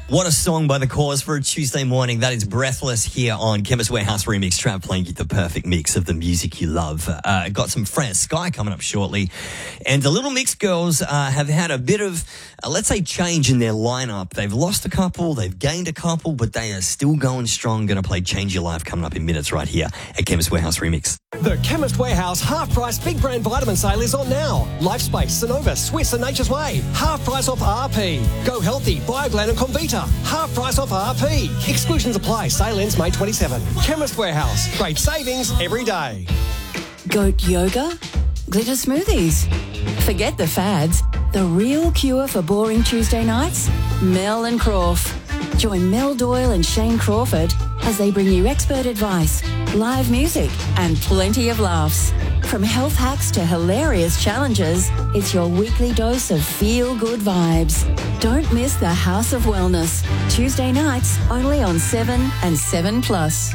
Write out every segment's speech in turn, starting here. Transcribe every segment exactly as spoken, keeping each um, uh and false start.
What a song by The Cause for a Tuesday morning. That is Breathless here on Chemist Warehouse Remix. Trav playing you the perfect mix of the music you love. Uh, got some Fresh Sky coming up shortly. And the Little Mix girls uh, have had a bit of, uh, let's say, change in their lineup. They've lost a couple, they've gained a couple, but they are still going strong. Going to play Change Your Life coming up in minutes right here at Chemist Warehouse Remix. The Chemist Warehouse half-price big brand vitamin sale is on now. Lifespace, Sonova, Swiss and Nature's Way. Half price off R P. Go Healthy, Bioglan and Convita. Half price off R P. Exclusions apply. Sale ends May twenty-seventh. Chemist Warehouse. Great savings every day. Goat yoga? Glitter smoothies? Forget the fads. The real cure for boring Tuesday nights? Mel and Crawf. Join Mel Doyle and Shane Crawford as they bring you expert advice, live music and plenty of laughs. From health hacks to hilarious challenges, it's your weekly dose of feel-good vibes. Don't miss the House of Wellness. Tuesday nights only on seven and seven plus.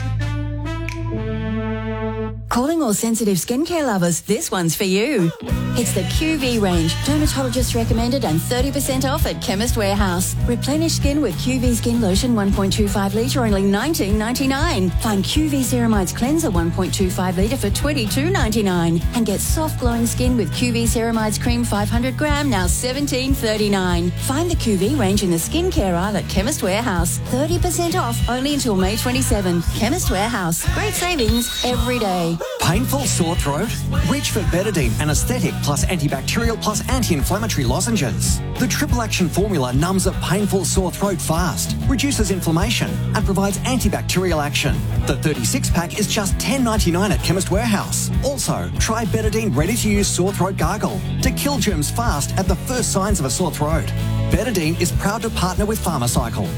Calling all sensitive skincare lovers, this one's for you. It's the Q V range, dermatologist recommended and thirty percent off at Chemist Warehouse. Replenish skin with Q V Skin Lotion one point two five litre, only nineteen ninety-nine. Find Q V Ceramides Cleanser one point two five litre for twenty-two ninety-nine. And get soft glowing skin with Q V Ceramides Cream five hundred gram, now seventeen thirty-nine. Find the Q V range in the skincare aisle at Chemist Warehouse. thirty percent off only until May twenty-seventh. Chemist Warehouse. Great savings every day. Painful sore throat? Reach for Betadine Anesthetic plus antibacterial plus anti-inflammatory lozenges. The triple action formula numbs a painful sore throat fast, reduces inflammation and provides antibacterial action. The thirty-six pack is just ten ninety-nine at Chemist Warehouse. Also, try Betadine ready-to-use sore throat gargle to kill germs fast at the first signs of a sore throat. Betadine is proud to partner with Pharmacycle.